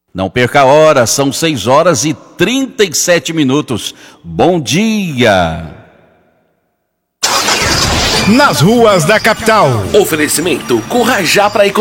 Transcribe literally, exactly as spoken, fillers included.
Não perca a hora, são seis horas e trinta e sete minutos. Bom dia! Nas ruas da capital. Oferecimento Corra Já para